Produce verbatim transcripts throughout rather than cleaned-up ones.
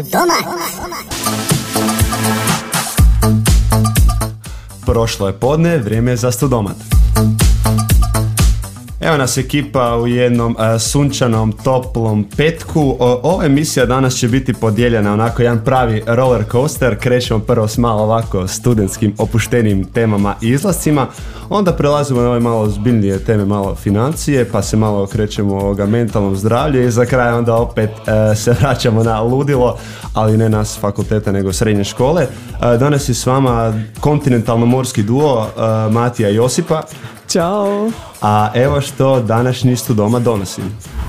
Studomat. Prošlo je podne, vrijeme je za Studomat. Evo nas ekipa u jednom uh, sunčanom, toplom petku. O, ova emisija danas će biti podijeljena onako jedan pravi roller coaster. Krećemo prvo s malo ovako studentskim opuštenim temama i izlascima. Onda prelazimo na ove malo zbiljnije teme, malo financije, pa se malo okrećemo ovoga mentalnom zdravlju i za kraj onda opet uh, se vraćamo na ludilo, ali ne nas fakulteta nego srednje škole. Uh, danas je s vama kontinentalno-morski duo uh, Matija i Josipa. Ćao! A evo što današnji Studomat donosi.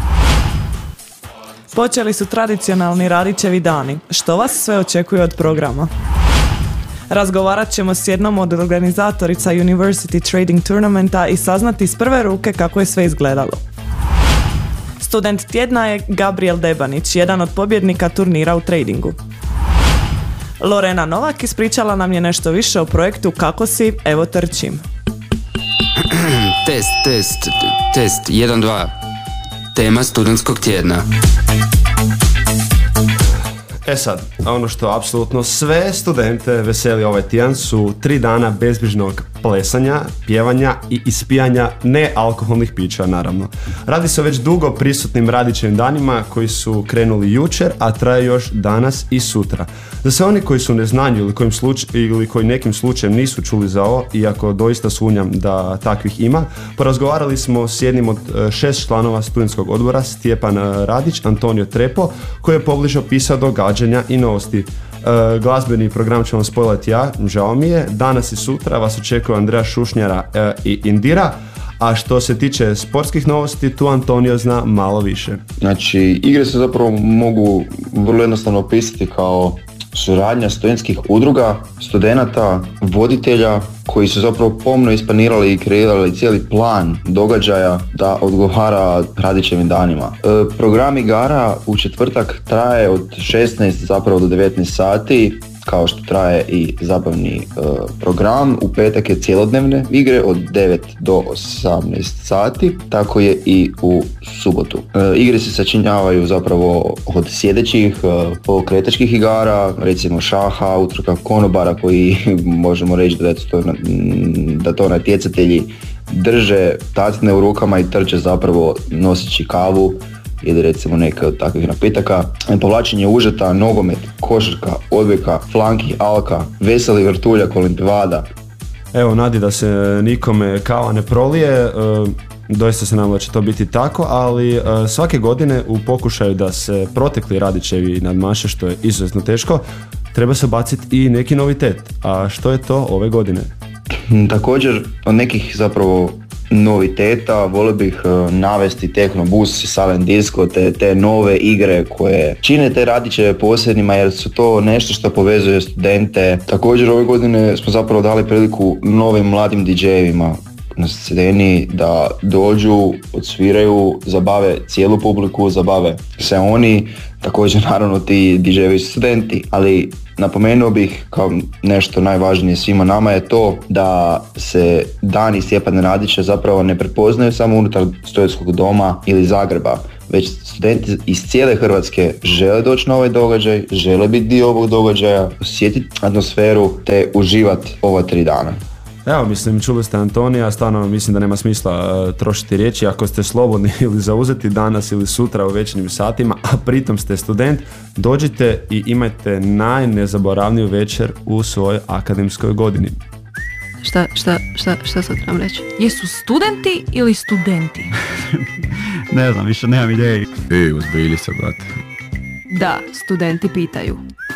Počeli su tradicionalni Radićevi dani. Što vas sve očekuje od programa? Razgovarat ćemo s jednom od organizatorica University Trading Tournamenta i saznati iz prve ruke kako je sve izgledalo. Student tjedna je Gabriel Debanić, jedan od pobjednika turnira u tradingu. Lorena Novak ispričala nam je nešto više o projektu Kako si, evo trčim. Test, test, test, jedan, dva. Tema studentskog tjedna. E sad, ono što apsolutno sve studente veseli ovaj tjedan su tri dana bezbrižnog plesanja, pjevanja i ispijanja nealkoholnih pića, naravno. Radi se o već dugo prisutnim Radićevim danima koji su krenuli jučer, a traje još danas i sutra. Za sve oni koji su u neznanju ili, kojim sluč- ili koji nekim slučajem nisu čuli za ovo, iako doista sumnjam da takvih ima, porazgovarali smo s jednim od šest članova studentskog odbora, Stjepan Radić, Antonio Trepo, koji je pobliže opisao događanja i novosti. Uh, glazbeni program ću vam spojlati ja, žao mi je. Danas i sutra vas očekuje Andreja Šušnjara uh, i Indira, a što se tiče sportskih novosti, tu Antonio zna malo više. Znači, igre se zapravo mogu vrlo jednostavno opisati kao suradnja studentskih udruga, studenata, voditelja koji su zapravo pomno isplanirali i kreirali cijeli plan događaja da odgovara Radićevim danima. E, program igara u četvrtak traje od šesnaest zapravo do devetnaest sati, kao što traje i zabavni e, program. U petak je cjelodnevne igre od devet do osamnaest sati, tako je i u subotu. E, igre se sačinjavaju zapravo od sjedećih e, pokretačkih igara, recimo šaha, utrka konobara koji možemo reći da to, da to natjecatelji drže tacne u rukama i trče zapravo noseći kavu ili recimo neke od takvih napitaka. Povlačenje užeta, nogomet, košarka, odbojka, flanki, alka, veseli vrtuljak, olimpijada. Evo, nadi da se nikome kava ne prolije, e, doista se nam da će to biti tako, ali e, svake godine u pokušaju da se protekli Radićevi nadmaše, što je izuzetno teško, treba se baciti i neki novitet. A što je to ove godine? Također, od nekih zapravo noviteta volio bih uh, navesti Technobus i Silent Disco, te, te nove igre koje čine te Radićeve posebnima jer su to nešto što povezuje studente. Također ove godine smo zapravo dali priliku novim mladim di džejevima na sceni da dođu, odsviraju, zabave cijelu publiku, zabave se oni, također naravno ti di džejevi su studenti, ali napomenuo bih kao nešto najvažnije svima nama je to da se dani Stjepana Radića zapravo ne prepoznaju samo unutar studentskog doma ili Zagreba, već studenti iz cijele Hrvatske žele doći na ovaj događaj, žele biti dio ovog događaja, osjetiti atmosferu te uživati ova tri dana. Evo, mislim, čuli ste Antonija, stvarno mislim da nema smisla uh, trošiti riječi. Ako ste slobodni ili zauzeti danas ili sutra u večernjim satima, a pritom ste student, dođite i imajte najnezaboravniju večer u svojoj akademskoj godini. Šta, šta, šta, šta sad trebam reći? Jesu studenti ili studenti? Ne znam, više nemam ideji. Ej, uzbili se, brate. Da, studenti pitaju.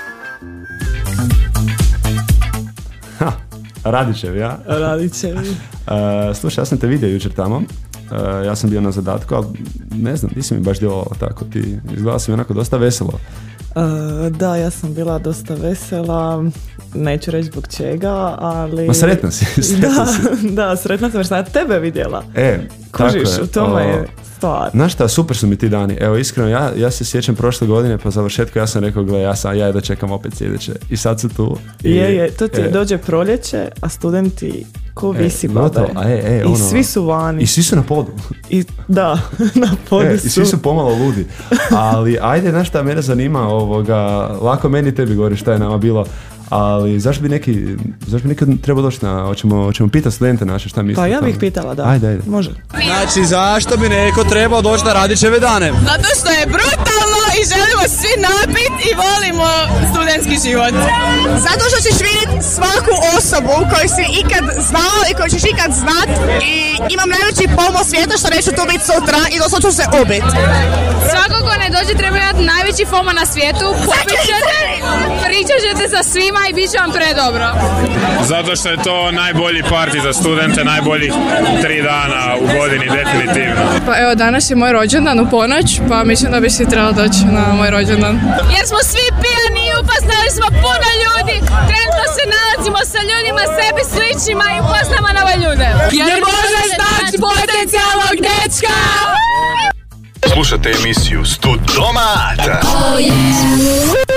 Ha, Radićevi, ja? Radićevi. uh, slušaj, ja sam te vidio jučer tamo. Uh, ja sam bio na zadatku, ali ne znam, nisi mi baš djelovalo tako. Ti izgledala si mi onako dosta veselo. Uh, da, ja sam bila dosta vesela. Neću reći zbog čega, ali... Ma sretna si, sretna da, si. Da, sretna sam jer sam ja tebe vidjela. E, Kužiš, tako je. u tome je stvar. Znaš šta, super su mi ti dani. Evo, iskreno, ja, ja se sjećam prošle godine, po završetku ja sam rekao, gle, ja, sam, ja jedva čekam opet sljedeće. I sad su tu. I, je, je, to ti e, dođe proljeće, a studenti ko e, visi no babe. to, a, e, e, I ono, svi su vani. I svi su na podu. I, da, na podu E, su. I svi su pomalo ludi. Ali, ajde, znaš šta mene zanima, ovoga, lako meni i tebi govori šta je nama bilo. Ali zašto bi neki, zašto bi nekad trebao doći na, hoćemo, hoćemo pitati studente naše šta misle. Pa ja tamo. bih pitala, da. Ajde, ajde. Može. Znači, zašto bi neko trebao doći na Radićeve dane? Zato što je brutalno i želimo svi napit i volimo studentski život. Zato što ćeš vidjeti svaku osobu koju si ikad znao i koju ćeš ikad znat i imam najveći pomo svijeta što neću tu biti sutra i doslovno ću se ubit. Svako ko ne dođe treba imati najveći FOMO na svijetu, popit ćete, pričat ćete sa svima i bit će vam predobro. Zato što je to najbolji parti za studente, najbolji tri dana u godini, definitivno. Pa evo, danas je moj rođendan u ponoć, pa mislim da bi svi trebali doći na moj rođendan. Jer smo svi pijani i upoznali smo puno ljudi, trenutno se nalazimo sa ljudima sebi sličnima i upoznamo nove ljude. Jer možeš naći potencijalnog dečka! Slušajte emisiju Studomat! Oh, yeah.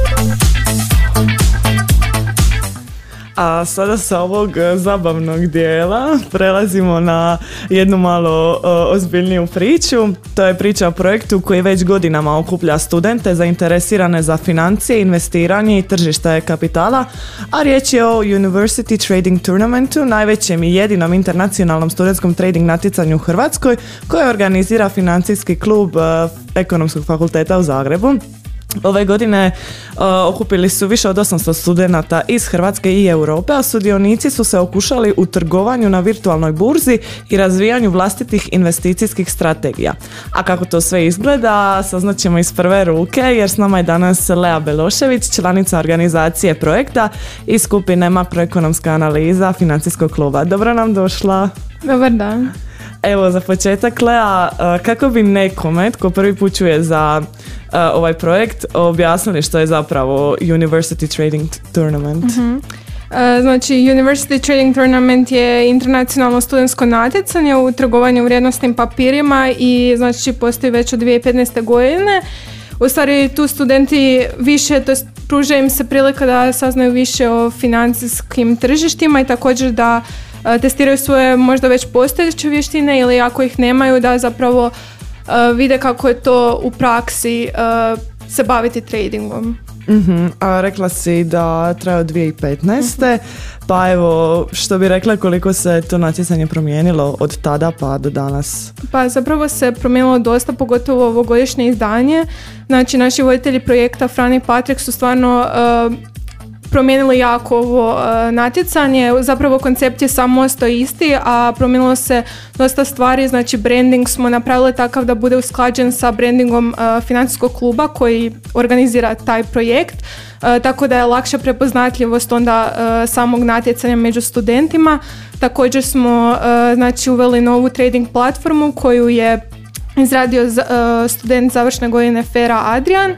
A sada sa ovog zabavnog dijela prelazimo na jednu malo uh, ozbiljniju priču. To je priča o projektu koji već godinama okuplja studente zainteresirane za financije, investiranje i tržište kapitala, a riječ je o University Trading Tournamentu, najvećem i jedinom internacionalnom studentskom trading natjecanju u Hrvatskoj, koje organizira financijski klub uh, Ekonomskog fakulteta u Zagrebu. Ove godine uh, okupili su više od osamsto studenata iz Hrvatske i Europe, a sudionici su se okušali u trgovanju na virtualnoj burzi i razvijanju vlastitih investicijskih strategija. A kako to sve izgleda, saznat ćemo iz prve ruke, jer s nama je danas Lea Belošević, članica organizacije projekta iz skupine Makroekonomska analiza financijskog kluba. Dobro nam došla. Dobar dan. Evo, za početak, Lea, kako bi nekome tko prvi put čuje za uh, ovaj projekt objasnili što je zapravo University Trading Tournament? Uh-huh. Uh, znači, University Trading Tournament je internacionalno studentsko natjecanje u trgovanju vrijednosnim papirima i znači postoji već od dvije tisuće petnaeste. godine. U stvari tu studenti više, to pruža im se prilika da saznaju više o financijskim tržištima i također da testiraju svoje možda već postojeće vještine ili ako ih nemaju da zapravo uh, vide kako je to u praksi uh, se baviti tradingom. Uh-huh. A rekla si da traje od dvije tisuće petnaeste. Uh-huh. Pa evo, što bi rekla koliko se to natjecanje promijenilo od tada pa do danas? Pa zapravo se promijenilo dosta, pogotovo ovogodišnje izdanje. Znači naši voditelji projekta Fran i Patrik su stvarno uh, promijenili jako ovo uh, natjecanje. Zapravo koncept je samo ostao isti, a promijenilo se dosta stvari. Znači branding smo napravili takav da bude usklađen sa brandingom uh, financijskog kluba koji organizira taj projekt. Uh, tako da je lakša prepoznatljivost onda uh, samog natjecanja među studentima. Također smo uh, znači uveli novu trading platformu koju je izradio uh, student završne godine Fera Adrian.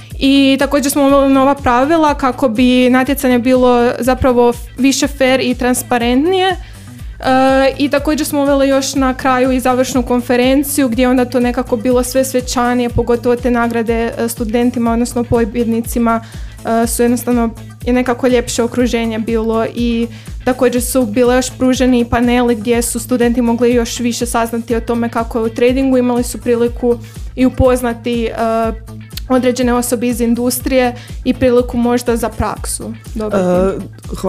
I također smo uveli nova pravila kako bi natjecanje bilo zapravo više fair i transparentnije. E, I također smo uveli još na kraju i završnu konferenciju gdje onda to nekako bilo sve svečanije, pogotovo te nagrade studentima, odnosno pobjednicima e, su jednostavno je nekako ljepše okruženje bilo i također su bile još pruženi paneli gdje su studenti mogli još više saznati o tome kako je u tradingu, imali su priliku i upoznati e, određene osobe iz industrije i priliku možda za praksu. Dobro. Uh,